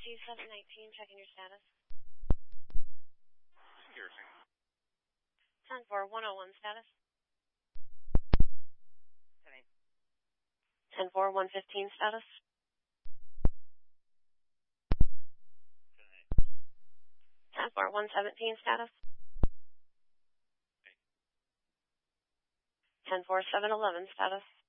C719, checking your status. Garrison. 10-4-101 status. 10-8. 10-4-115 status. 10-4-117 status. 10-4-711 status.